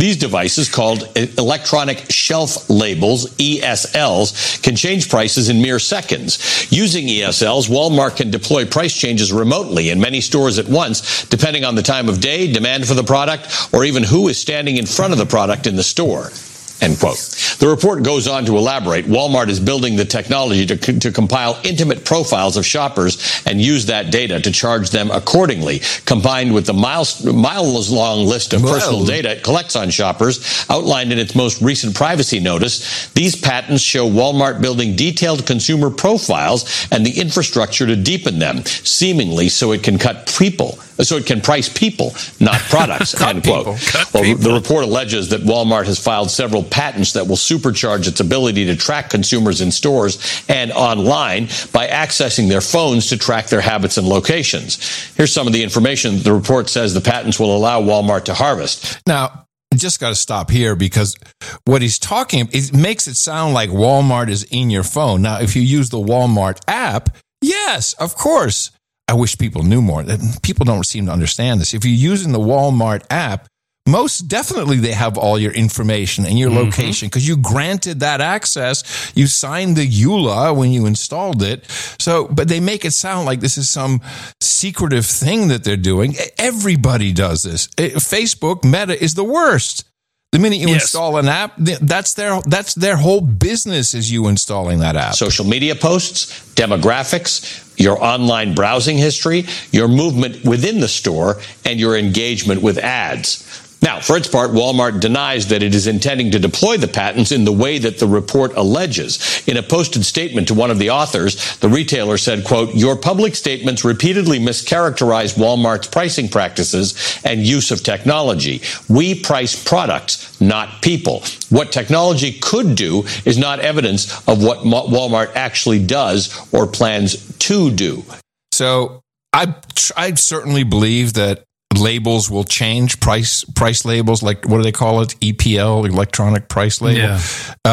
These devices, called electronic shelf labels, ESLs, can change prices in mere seconds. Using ESLs, Walmart can deploy price changes remotely in many stores at once, depending on the time of day, demand for the product, or even who is standing in front of the product in the store. End quote. The report goes on to elaborate. Walmart is building the technology to compile intimate profiles of shoppers and use that data to charge them accordingly, combined with the miles-long list of personal data it collects on shoppers outlined in its most recent privacy notice. These patents show Walmart building detailed consumer profiles and the infrastructure to deepen them, seemingly so it can price people, not products. End quote. The report alleges that Walmart has filed several patents that will supercharge its ability to track consumers in stores and online by accessing their phones to track their habits and locations. Here's some of the information the report says the patents will allow Walmart to harvest. Now, I just got to stop here because what he's talking, it makes it sound like Walmart is in your phone. Now, if you use the Walmart app, yes, of course. I wish people knew more. People don't seem to understand this. If you're using the Walmart app, most definitely they have all your information and your location because you granted that access. You signed the EULA when you installed it. So, but they make it sound like this is some secretive thing that they're doing. Everybody does this. Facebook, Meta is the worst. The minute you install an app, that's their whole business is you installing that app. Social media posts, demographics, your online browsing history, your movement within the store, and your engagement with ads. Now, for its part, Walmart denies that it is intending to deploy the patents in the way that the report alleges. In a posted statement to one of the authors, the retailer said, quote, "Your public statements repeatedly mischaracterize Walmart's pricing practices and use of technology. We price products, not people. What technology could do is not evidence of what Walmart actually does or plans to do." So I certainly believe that labels will change, price labels, like what do they call it? EPL, electronic price label. Yeah.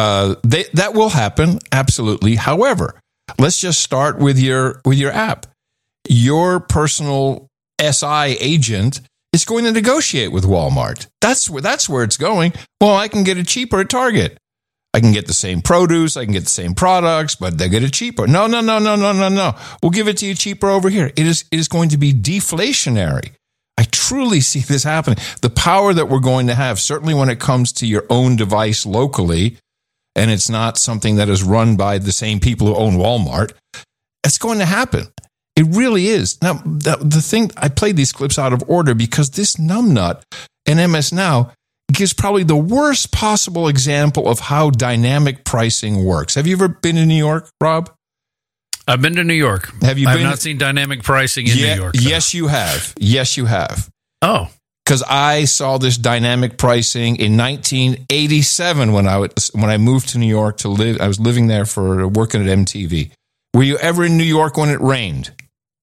That will happen, absolutely. However, let's just start with your app. Your personal SI agent is going to negotiate with Walmart. That's where it's going. Well, I can get it cheaper at Target. I can get the same produce, I can get the same products, but they get it cheaper. No. We'll give it to you cheaper over here. It is going to be deflationary. I truly see this happening. The power that we're going to have, certainly when it comes to your own device locally, and it's not something that is run by the same people who own Walmart, it's going to happen. It really is. Now, the thing, I played these clips out of order because this numbnut in MS Now gives probably the worst possible example of how dynamic pricing works. Have you ever been to New York, Rob? I've been to New York. Have you I've not seen dynamic pricing in New York. So. Yes, you have. Yes, you have. Oh. Because I saw this dynamic pricing in 1987 when I moved to New York to live. I was living there for working at MTV. Were you ever in New York when it rained?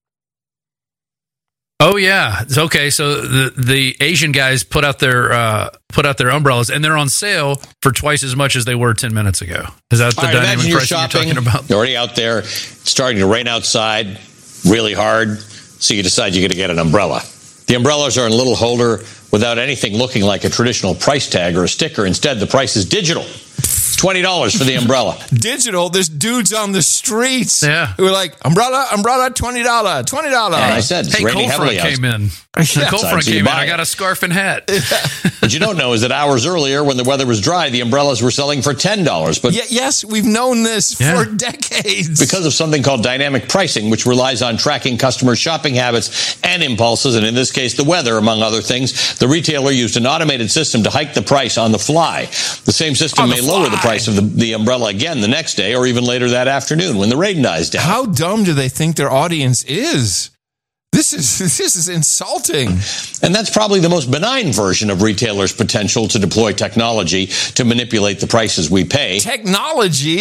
Oh yeah, it's okay. So the Asian guys put out their umbrellas, and they're on sale for twice as much as they were 10 minutes ago. Is that the dynamic pricing you're talking about? You're already out there, it's starting to rain outside, really hard. So you decide you're going to get an umbrella. The umbrellas are in a little holder without anything looking like a traditional price tag or a sticker. Instead, the price is digital. $20 for the umbrella. Digital. There's dudes on the streets who are like, umbrella, $20. And I said, it's raining heavily. Came in. The cold front came in. I got a scarf and hat. What you don't know is that hours earlier, when the weather was dry, the umbrellas were selling for $10. But yes, we've known this for decades. Because of something called dynamic pricing, which relies on tracking customers' shopping habits and impulses, and in this case, the weather, among other things, the retailer used an automated system to hike the price on the fly. The same system may lower the price of the umbrella again the next day or even later that afternoon when the rain dies down. How dumb do they think their audience is? This is insulting. And that's probably the most benign version of retailers' potential to deploy technology to manipulate the prices we pay. Technology?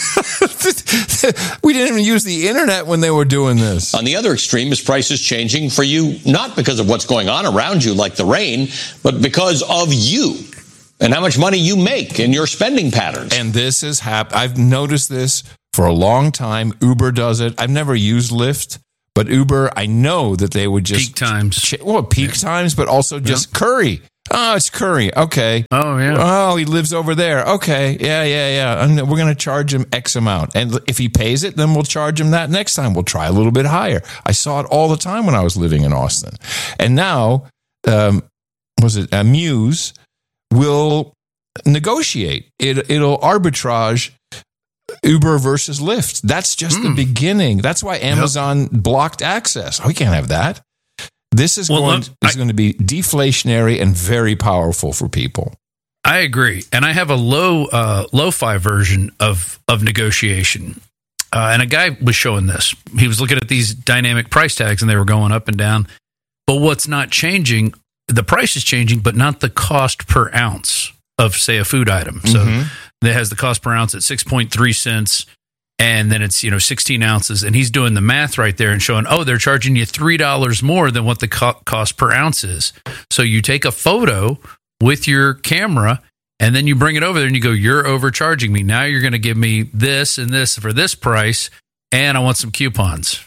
We didn't even use the internet when they were doing this. On the other extreme is prices changing for you, not because of what's going on around you like the rain, but because of you and how much money you make and your spending patterns. And this is I've noticed this for a long time. Uber does it. I've never used Lyft. But Uber, I know that they would just... Peak times. Peak times, but also just curry. Oh, it's Curry. Okay. Oh, yeah. Oh, he lives over there. Okay. Yeah. And we're going to charge him X amount. And if he pays it, then we'll charge him that next time. We'll try a little bit higher. I saw it all the time when I was living in Austin. And now, Muse will negotiate. It'll arbitrage Uber versus Lyft. That's just the beginning. That's why Amazon blocked access. We can't have that. This is going to be deflationary and very powerful for people. I agree. And I have a lo-fi version of negotiation. And a guy was showing this. He was looking at these dynamic price tags and they were going up and down. But what's not changing, the price is changing, but not the cost per ounce of, say, a food item. So it has the cost per ounce at 6.3 cents. And then it's, 16 ounces. And he's doing the math right there and showing, they're charging you $3 more than what the cost per ounce is. So you take a photo with your camera and then you bring it over there and you go, you're overcharging me. Now you're going to give me this and this for this price. And I want some coupons.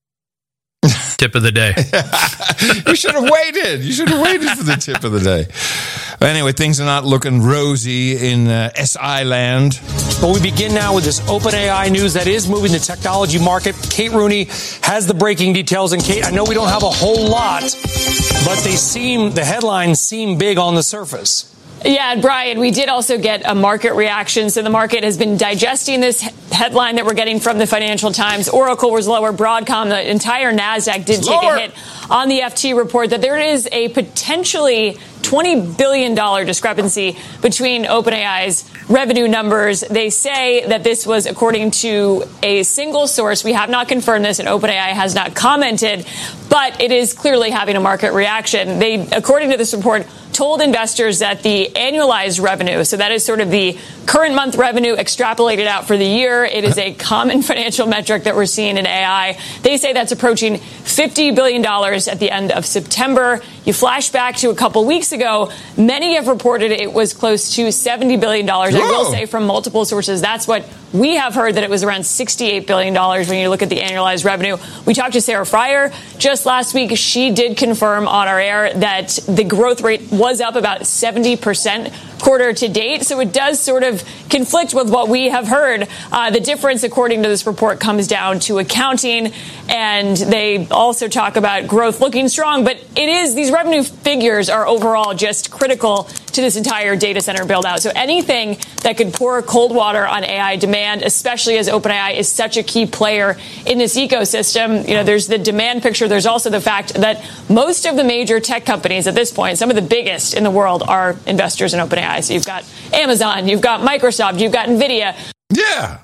Tip of the day. You should have waited. You should have waited for the tip of the day. Anyway, things are not looking rosy in SI land. But we begin now with this OpenAI news that is moving the technology market. Kate Rooney has the breaking details. And Kate, I know we don't have a whole lot, but the headlines seem big on the surface. Yeah, and Brian, we did also get a market reaction. So the market has been digesting this headline that we're getting from the Financial Times. Oracle was lower, Broadcom, the entire NASDAQ did take a hit on the FT report that there is a potentially $20 billion discrepancy between OpenAI's revenue numbers. They say that this was according to a single source. We have not confirmed this, and OpenAI has not commented, but it is clearly having a market reaction. They, according to this report, told investors that the annualized revenue, so that is sort of the current month revenue extrapolated out for the year, it is a common financial metric that we're seeing in AI. They say that's approaching $50 billion at the end of September. You flash back to a couple weeks ago, many have reported it was close to $70 billion. Whoa. I will say from multiple sources, that's what we have heard, that it was around $68 billion when you look at the annualized revenue. We talked to Sarah Fryer just last week. She did confirm on our air that the growth rate was up about 70% quarter to date. So it does sort of conflict with what we have heard. The difference, according to this report, comes down to accounting. And they also talk about growth looking strong. But these revenue figures are overall just critical to this entire data center build out. So anything that could pour cold water on AI demand, especially as OpenAI is such a key player in this ecosystem, there's the demand picture. There's also the fact that most of the major tech companies at this point, some of the biggest in the world, are investors in OpenAI. So you've got Amazon, you've got Microsoft, you've got NVIDIA. Yeah.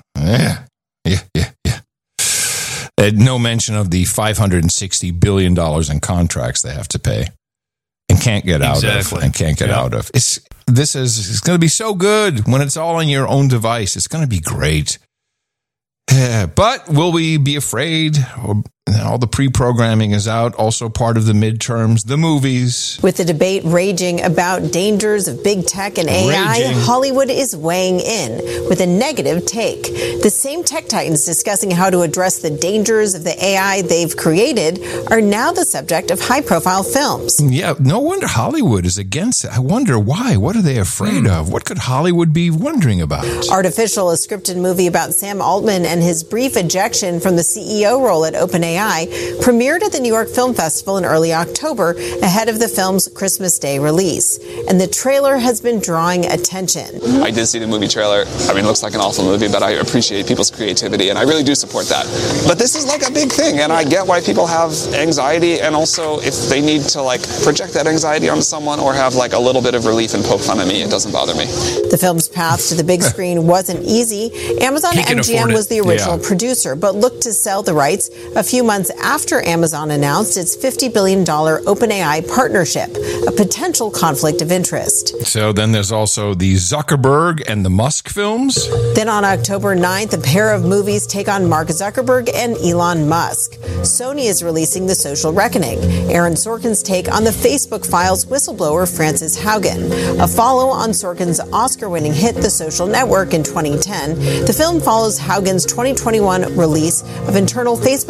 No mention of the $560 billion in contracts they have to pay and can't get out of. It's going to be so good when it's all on your own device. It's going to be great. But will we be afraid? All the pre-programming is out, also part of the midterms, the movies. With the debate raging about dangers of big tech and AI, Hollywood is weighing in with a negative take. The same tech titans discussing how to address the dangers of the AI they've created are now the subject of high-profile films. Yeah, no wonder Hollywood is against it. I wonder why. What are they afraid of? What could Hollywood be wondering about? Artificial, a scripted movie about Sam Altman and his brief ejection from the CEO role at OpenAI, premiered at the New York Film Festival in early October ahead of the film's Christmas Day release. And the trailer has been drawing attention. I did see the movie trailer. I mean, it looks like an awful movie, but I appreciate people's creativity, and I really do support that. But this is like a big thing, and I get why people have anxiety, and also if they need to project that anxiety onto someone or have a little bit of relief and poke fun at me, it doesn't bother me. The film's path to the big screen wasn't easy. Amazon MGM was the original producer, but looked to sell the rights a few months after Amazon announced its $50 billion OpenAI partnership, a potential conflict of interest. So then there's also the Zuckerberg and the Musk films. Then on October 9th, a pair of movies take on Mark Zuckerberg and Elon Musk. Sony is releasing The Social Reckoning, Aaron Sorkin's take on the Facebook files whistleblower Frances Haugen, a follow on Sorkin's Oscar-winning hit The Social Network in 2010. The film follows Haugen's 2021 release of internal Facebook documents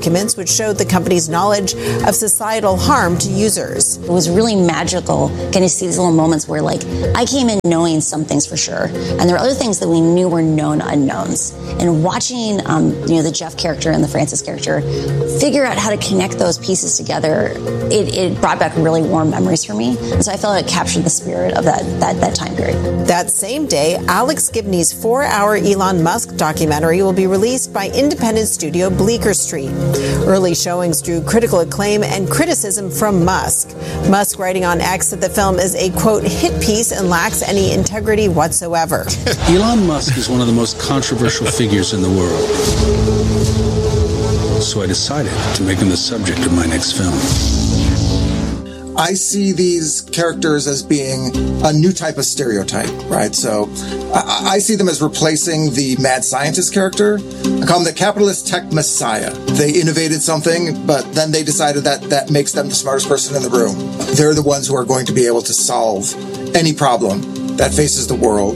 documents which showed the company's knowledge of societal harm to users. It was really magical getting to see these little moments where, like, I came in knowing some things for sure, and there were other things that we knew were known unknowns. And watching, the Jeff character and the Francis character figure out how to connect those pieces together, it brought back really warm memories for me. And so I felt it captured the spirit of that time period. That same day, Alex Gibney's 4-hour Elon Musk documentary will be released by independent studio Bleecker Street. Early showings drew critical acclaim and criticism from Musk. Musk writing on X that the film is a, quote, hit piece and lacks any integrity whatsoever. Elon Musk is one of the most controversial figures in the world. So I decided to make him the subject of my next film. I see these characters as being a new type of stereotype, right? So I see them as replacing the mad scientist character. I call them the capitalist tech messiah. They innovated something, but then they decided that makes them the smartest person in the room. They're the ones who are going to be able to solve any problem that faces the world.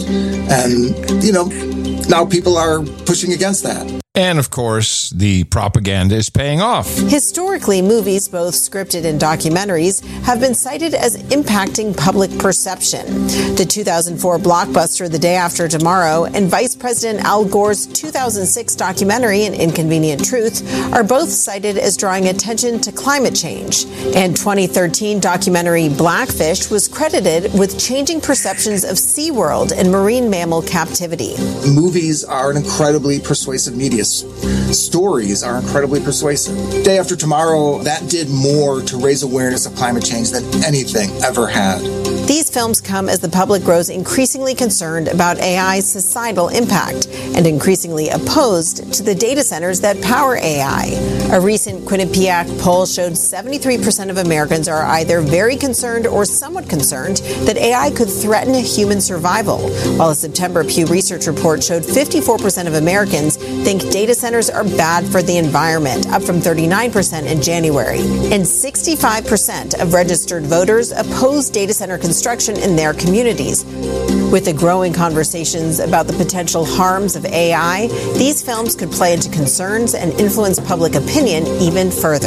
And, now people are pushing against that. And, of course, the propaganda is paying off. Historically, movies, both scripted and documentaries, have been cited as impacting public perception. The 2004 blockbuster The Day After Tomorrow and Vice President Al Gore's 2006 documentary An Inconvenient Truth are both cited as drawing attention to climate change. And 2013 documentary Blackfish was credited with changing perceptions of SeaWorld and marine mammal captivity. Movies are an incredibly persuasive media. Stories are incredibly persuasive. Day After Tomorrow, that did more to raise awareness of climate change than anything ever had. These films come as the public grows increasingly concerned about AI's societal impact and increasingly opposed to the data centers that power AI. A recent Quinnipiac poll showed 73% of Americans are either very concerned or somewhat concerned that AI could threaten human survival, while a September Pew Research report showed 54% of Americans think data centers are bad for the environment, up from 39% in January. And 65% of registered voters oppose data center construction in their communities. With the growing conversations about the potential harms of AI, these films could play into concerns and influence public opinion even further.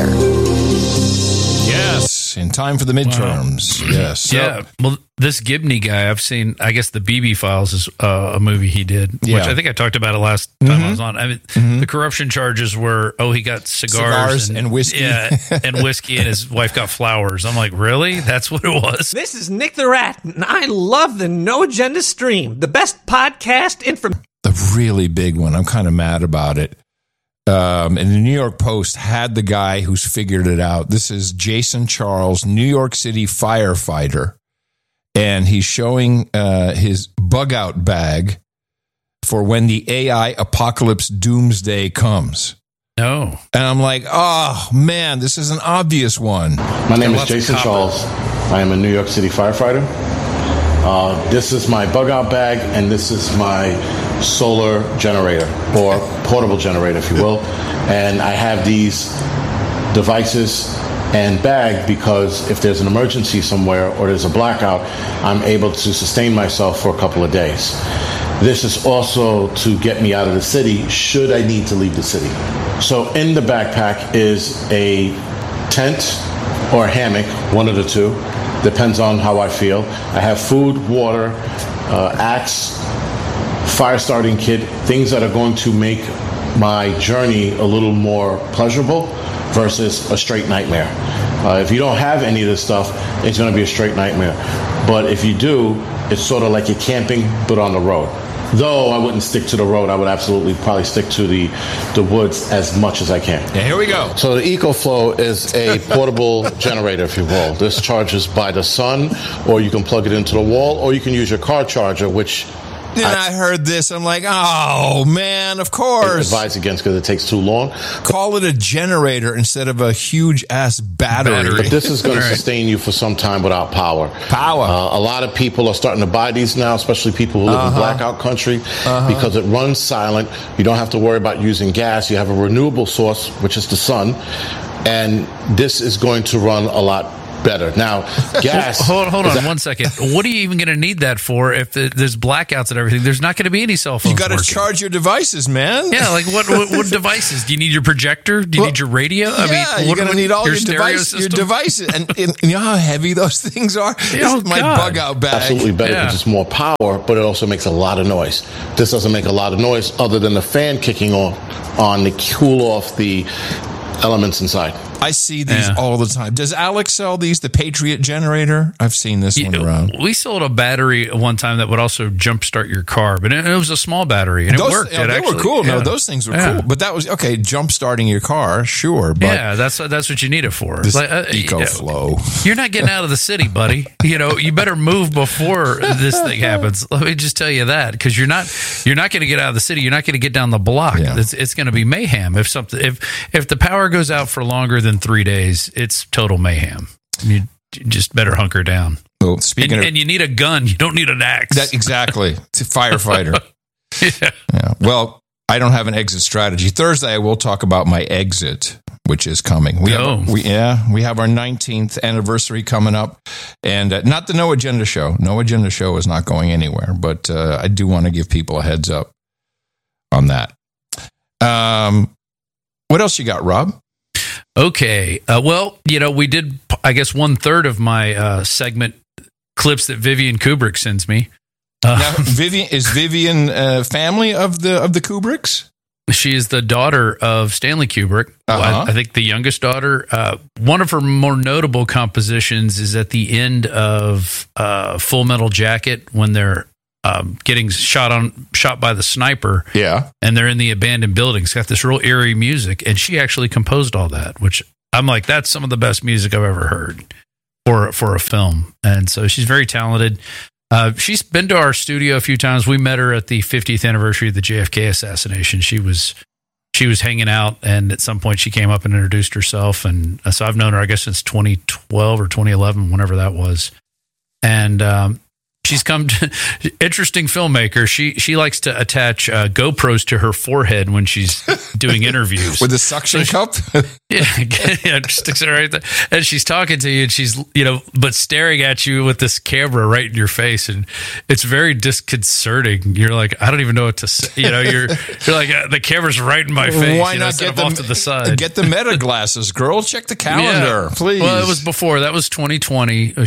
Yes, in time for the midterms. Wow. Yes. So, yeah. Well, this Gibney guy, I've seen, I guess the BB Files is a movie he did, which I think I talked about it last time I was on. I mean, the corruption charges were, he got cigars and whiskey. Yeah, and whiskey, and his wife got flowers. I'm like, really? That's what it was? This is Nick the Rat, and I love the No Agenda Stream, the best podcast information. The really big one. I'm kind of mad about it. And the New York Post had the guy who's figured it out. This is Jason Charles, New York City firefighter. And he's showing his bug out bag for when the AI apocalypse doomsday comes. No. And I'm like, oh, man, this is an obvious one. My name is Jason Charles. I am a New York City firefighter. This is my bug out bag, and this is my solar generator, or portable generator, if you will. And I have these devices and bag because if there's an emergency somewhere or there's a blackout, I'm able to sustain myself for a couple of days. This is also to get me out of the city should I need to leave the city. So in the backpack is a tent or a hammock, one of the two. Depends on how I feel. I have food, water, axe, fire starting kit, things that are going to make my journey a little more pleasurable versus a straight nightmare. If you don't have any of this stuff, it's going to be a straight nightmare. But if you do, it's sort of like you're camping, but on the road. Though I wouldn't stick to the road, I would absolutely probably stick to the woods as much as I can. Yeah, here we go. So the EcoFlow is a portable generator, if you will. This charges by the sun, or you can plug it into the wall, or you can use your car charger, which... And I heard this. I'm like, oh, man, of course. Advise against because it takes too long. Call it a generator instead of a huge-ass battery. But this is going to sustain you for some time without power. A lot of people are starting to buy these now, especially people who live in blackout country, because it runs silent. You don't have to worry about using gas. You have a renewable source, which is the sun. And this is going to run a lot better. Now, gas. Hold on 1 second. What are you even going to need that for if there's blackouts and everything? There's not going to be any cell phones. You got to charge your devices, man. Yeah, like what devices? Do you need your projector? Do you need your radio? You're going to need all your devices. And you know how heavy those things are? My bug out bag. Absolutely better because it's more power, but it also makes a lot of noise. This doesn't make a lot of noise other than the fan kicking on to cool off the elements inside. I see these all the time. Does Alex sell these, the Patriot generator? I've seen this one around. We sold a battery one time that would also jumpstart your car, but it was a small battery, and it worked. They were cool. No, those things were cool. But that was, okay, jump-starting your car, sure. But that's what you need it for. This EcoFlow. You're not getting out of the city, buddy. You better move before this thing happens. Let me just tell you that, because you're not going to get out of the city. You're not going to get down the block. Yeah. It's going to be mayhem. If the power goes out for longer than 3 days, it's total mayhem. You just better hunker down. Well, and you need a gun. You don't need an axe. Exactly. It's a firefighter. Yeah. Well, I don't have an exit strategy. Thursday, I will talk about my exit, which is coming. We have our 19th anniversary coming up, and not the No Agenda Show. No Agenda Show is not going anywhere, but I do want to give people a heads up on that. What else you got, Rob? Okay. Well, we did, I guess, 1/3 of my segment clips that Vivian Kubrick sends me. Now, is Vivian family of the Kubricks? She is the daughter of Stanley Kubrick. I think the youngest daughter. One of her more notable compositions is at the end of Full Metal Jacket when they're getting shot by the sniper. Yeah. And they're in the abandoned building. It's got this real eerie music, and she actually composed all that, which I'm like, that's some of the best music I've ever heard for a film. And so she's very talented. She's been to our studio a few times. We met her at the 50th anniversary of the JFK assassination. She was hanging out, and at some point she came up and introduced herself. And so I've known her, I guess, since 2012 or 2011, whenever that was. And she's come to interesting filmmaker. She likes to attach GoPros to her forehead when she's doing interviews with a suction cup. Yeah, sticks it right there. And she's talking to you, and she's but staring at you with this camera right in your face, and it's very disconcerting. You're like, I don't even know what to say. You're like, the camera's right in my face. Why not get them off to the side? Get the Meta glasses, girl. Check the calendar, please. Well, it was before. That was 2020.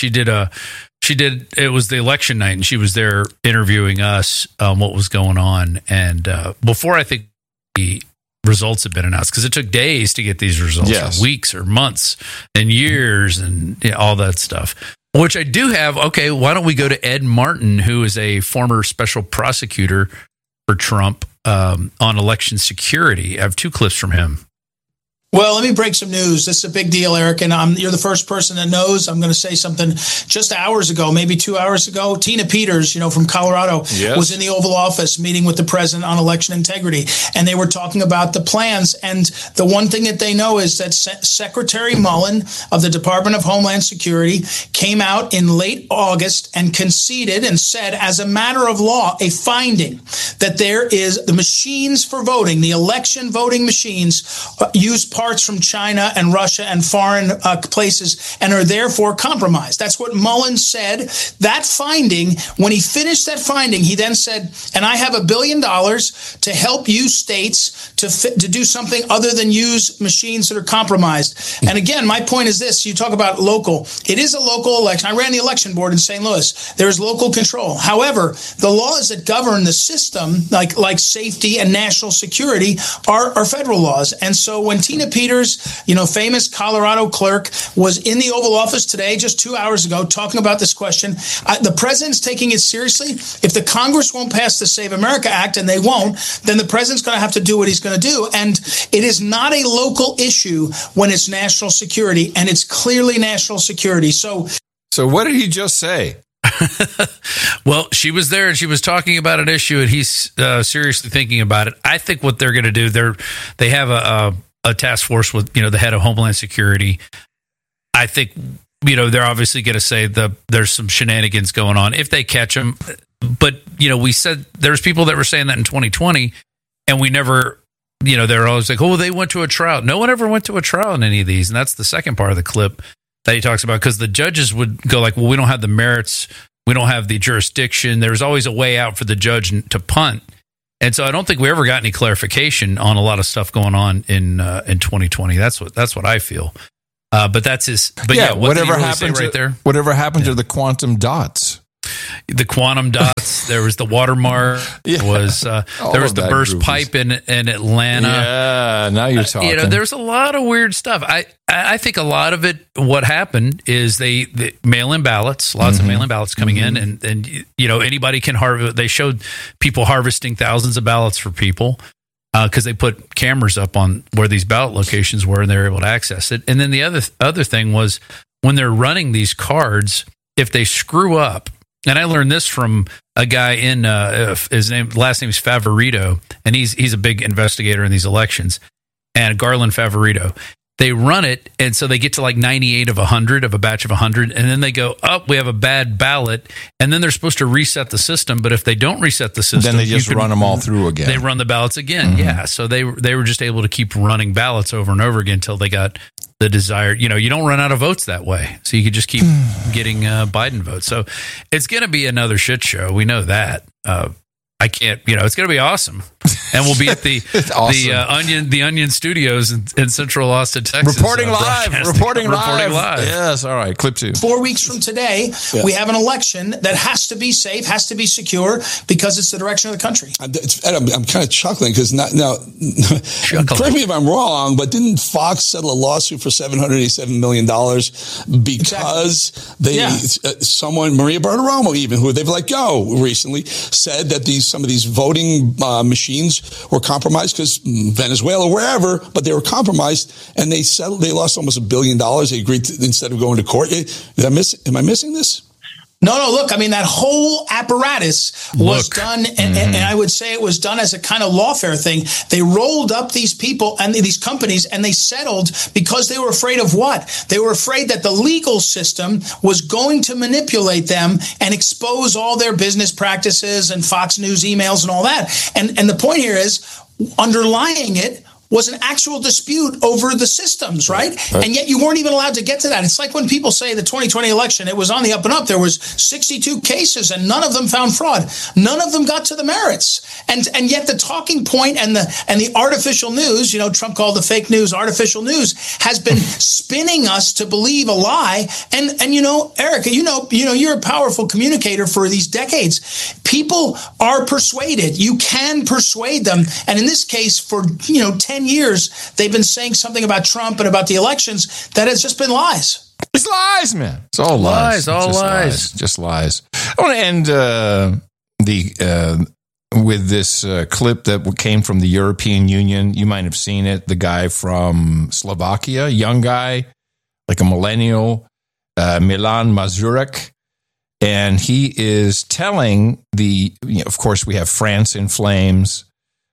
It was the election night, and she was there interviewing us what was going on. And before, I think the results had been announced, because it took days to get these results, or weeks or months and years and all that stuff, which I do have. Okay, why don't we go to Ed Martin, who is a former special prosecutor for Trump on election security. I have 2 clips from him. Well, let me break some news. This is a big deal, Eric, and you're the first person that knows. I'm going to say something. Just hours ago, maybe 2 hours ago, Tina Peters, from Colorado, was in the Oval Office meeting with the president on election integrity, and they were talking about the plans. And the one thing that they know is that Secretary Mullen of the Department of Homeland Security came out in late August and conceded and said, as a matter of law, a finding that there is the machines for voting, the election voting machines, use parts from China and Russia and foreign places and are therefore compromised. That's what Mullen said. That finding, when he finished that finding, he then said, and I have $1 billion to help you states to do something other than use machines that are compromised. And again, my point is this. You talk about local. It is a local election. I ran the election board in St. Louis. There is local control. However, the laws that govern the system, like safety and national security, are federal laws. And so when Tina Peters, famous Colorado clerk, was in the Oval Office today, just 2 hours ago, talking about this question. The president's taking it seriously. If the Congress won't pass the Save America Act, and they won't, then the president's going to have to do what he's going to do. And it is not a local issue when it's national security, and it's clearly national security. So what did he just say? Well, she was there and she was talking about an issue, and he's seriously thinking about it. I think what they're going to do, they have a task force with the head of Homeland Security. I think they're obviously going to say there's some shenanigans going on if they catch them. But we said there's people that were saying that in 2020, and we never. They're always like, oh, they went to a trial. No one ever went to a trial in any of these, and that's the second part of the clip. that he talks about, because the judges would go like, well, we don't have the merits, we don't have the jurisdiction. There's always a way out for the judge to punt. And so I don't think we ever got any clarification on a lot of stuff going on in 2020. That's what I feel. But that's his. But yeah, whatever happened right there. Whatever happened to the quantum dots? The quantum dots. There was the watermark. There was the burst pipe in Atlanta. Yeah, now you're talking. There's a lot of weird stuff. I think a lot of it. What happened is they mail-in ballots. Lots of mail-in ballots coming in, and anybody can harvest. They showed people harvesting thousands of ballots for people because they put cameras up on where these ballot locations were, and they were able to access it. And then the other thing was when they're running these cards, if they screw up. And I learned this from a guy in last name is Favorito, and he's a big investigator in these elections. And Garland Favorito, they run it, and so they get to like 98 of 100 of a batch of 100, and then they go, we have a bad ballot, and then they're supposed to reset the system. But if they don't reset the system, then they just run them all through again. They run the ballots again, yeah. So they were just able to keep running ballots over and over again until they got the desired, you don't run out of votes that way. So you could just keep getting Biden votes. So it's going to be another shit show. We know that. I can't, it's going to be awesome. And we'll be at the Onion Studios in Central Austin, Texas. Reporting live. Yes, all right. Clip 2. 4 weeks from today, we have an election that has to be safe, has to be secure, because it's the direction of the country. I'm kind of chuckling because now, correct me if I'm wrong, but didn't Fox settle a lawsuit for $787 million because someone, Maria Bartiromo even, who they've let go recently, said that some of these voting machines were compromised because Venezuela, wherever, but they were compromised, and they settled. They lost almost $1 billion. They agreed to, instead of going to court. Am I missing this? No, look, I mean, that whole apparatus was done, and I would say it was done as a kind of lawfare thing. They rolled up these people and these companies, and they settled because they were afraid of what? They were afraid that the legal system was going to manipulate them and expose all their business practices and Fox News emails and all that. And the point here is, underlying it was an actual dispute over the systems, right? And yet you weren't even allowed to get to that. It's like when people say the 2020 election, it was on the up and up. There was 62 cases and none of them found fraud. None of them got to the merits. And yet the talking point and the artificial news, Trump called the fake news artificial news, has been spinning us to believe a lie. And Erica, you're a powerful communicator for these decades. People are persuaded. You can persuade them. And in this case, for 10 years, they've been saying something about Trump and about the elections that has just been lies. It's lies, man. It's all lies. Just lies. I want to end with this clip that came from the European Union. You might have seen it. The guy from Slovakia, young guy, like a millennial, Milan Mazurek. And he is telling of course, we have France in flames.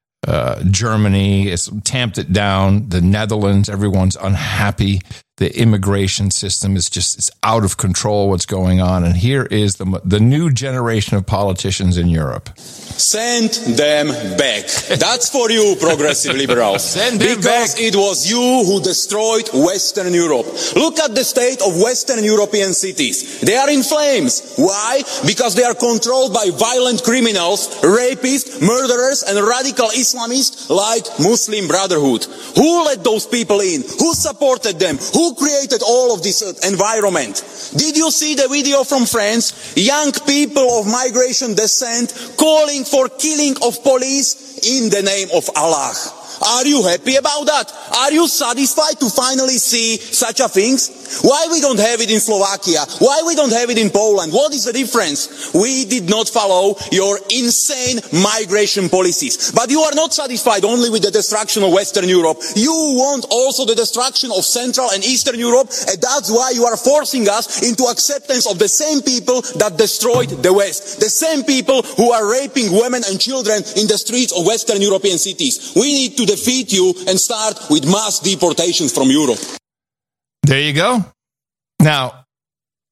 Germany has tamped it down. The Netherlands, everyone's unhappy. The immigration system is it's out of control. What's going on? And here is the new generation of politicians in Europe. Send them back. That's for you, progressive liberals. Send them because back. It was you who destroyed Western Europe. Look at the state of Western European cities. They are in flames. Why? Because they are controlled by violent criminals, rapists, murderers, and radical Islamists like Muslim Brotherhood. Who let those people in? Who supported them? Who created all of this environment? Did you see the video from France? Young people of migration descent calling for killing of police in the name of Allah. Are you happy about that? Are you satisfied to finally see such a things? Why we don't have it in Slovakia? Why we don't have it in Poland? What is the difference? We did not follow your insane migration policies. But you are not satisfied only with the destruction of Western Europe. You want also the destruction of Central and Eastern Europe, and that's why you are forcing us into acceptance of the same people that destroyed the West. The same people who are raping women and children in the streets of Western European cities. We need to defeat you and start with mass deportations from Europe. There you go. Now,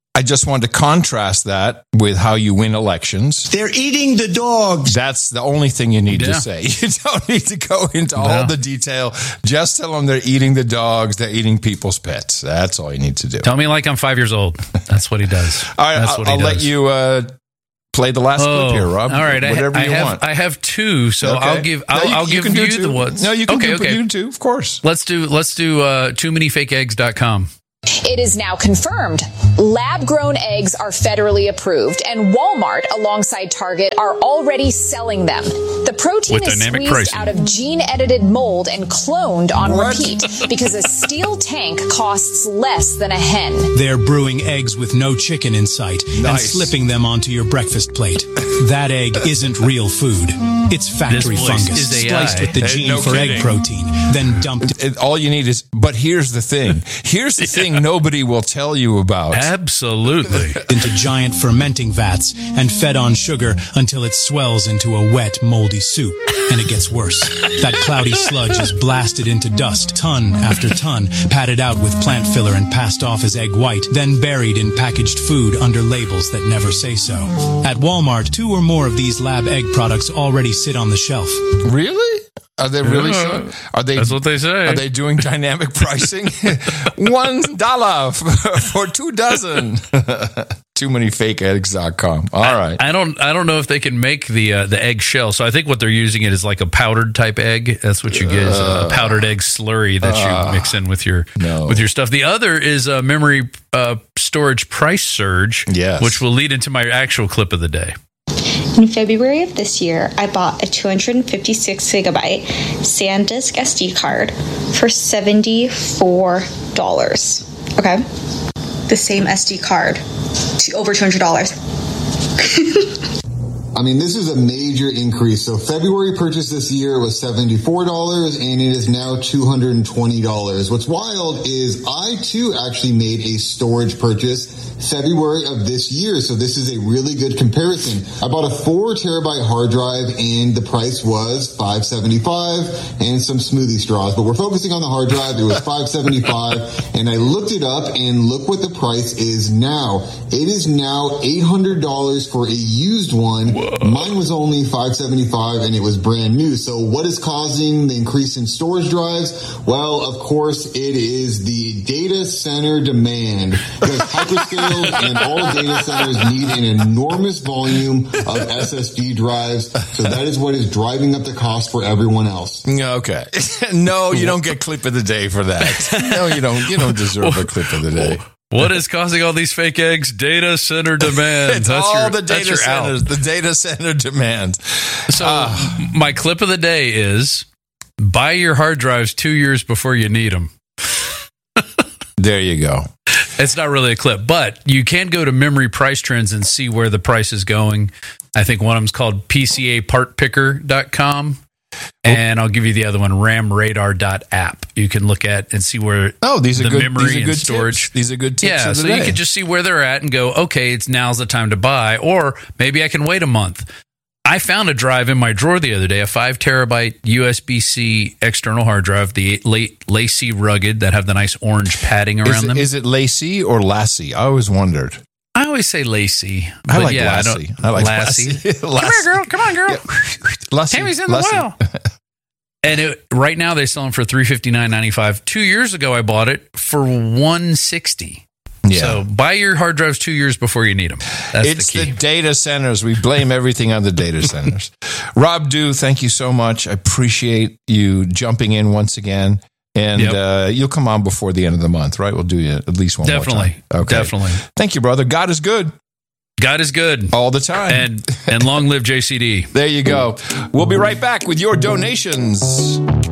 I just wanted to contrast that with how you win elections. They're eating the dogs. That's the only thing you need to say. You don't need to go into all the detail. Just tell them they're eating the dogs. They're eating people's pets. That's all you need to do. Tell me like I'm 5 years old. That's what he does. All right, I'll let you play the last clip here, Rob. All right, whatever you want. I have two, so Okay. I'll give you the ones. No, you can do two, of course. Let's do toomanyfakeeggs.com. It is now confirmed. Lab-grown eggs are federally approved, and Walmart, alongside Target, are already selling them. The protein is squeezed out of gene-edited mold and cloned on repeat because a steel tank costs less than a hen. They're brewing eggs with no chicken in sight and slipping them onto your breakfast plate. That egg isn't real food. It's factory fungus spliced with the gene for egg protein, then dumped. All you need is, but here's the thing. Here's the thing nobody will tell you about. Absolutely. Into giant fermenting vats and fed on sugar until it swells into a wet, moldy soup. And it gets worse. That cloudy sludge is blasted into dust, ton after ton, patted out with plant filler and passed off as egg white, then buried in packaged food under labels that never say so. At Walmart, 2 or more of these lab egg products already sit on the shelf. Really? Are they really? Are they? That's what they say. Are they doing dynamic pricing? $1 for 2 dozen. TooManyFakeEggs.com. All right. I don't know if they can make the egg shell. So I think what they're using it is like a powdered type egg. That's what you get is a powdered egg slurry that you mix in with your stuff. The other is a memory storage price surge, which will lead into my actual clip of the day. In February of this year, I bought a 256 gigabyte SanDisk SD card for $74. Okay? The same SD card, over $200. I mean, this is a major increase. So February purchase this year was $74 and it is now $220. What's wild is I too actually made a storage purchase February of this year. So this is a really good comparison. I bought a 4 terabyte hard drive and the price was $575 and some smoothie straws, but we're focusing on the hard drive. It was $575 and I looked it up and look what the price is now. It is now $800 for a used one. Whoa. Mine was only $575 and it was brand new. So what is causing the increase in storage drives? Well, of course, it is the data center demand because hyperscale and all data centers need an enormous volume of SSD drives. So that is what is driving up the cost for everyone else. Okay. No, you don't get clip of the day for that. No, you don't. You don't deserve a clip of the day. What is causing all these fake eggs? Data center demand. It's all the data centers. The data center demand. So my clip of the day is buy your hard drives 2 years before you need them. There you go. It's not really a clip, but you can go to Memory Price Trends and see where the price is going. I think one of them is called PCAPartPicker.com. And I'll give you the other one, RAMRadar.app. You can look at and see where these are the good, memory these are and good storage. Tips. These are good tips. Yeah, of the so day. you can just see where they're at and go, okay, now's the time to buy, or maybe I can wait a month. I found a drive in my drawer the other day, a 5 terabyte USB-C external hard drive, the Lacy Rugged that have the nice orange padding around them. Is it Lacy or Lassie? I always wondered. I always say Lacy. I like Lassie. I like Lassie. Come here, girl. Come on, girl. Yeah. Lassie. Tammy's in the well. And right now they sell them for $359.95. 2 years ago, I bought it for $160. Yeah. So buy your hard drives 2 years before you need them. That's it's the key. The data centers. We blame everything on the data centers. Rob Dew, thank you so much. I appreciate you jumping in once again. And you'll come on before the end of the month, right? We'll do you at least one more time. Okay. Definitely. Thank you, brother. God is good. God is good. All the time. And long live JCD. There you go. We'll be right back with your donations.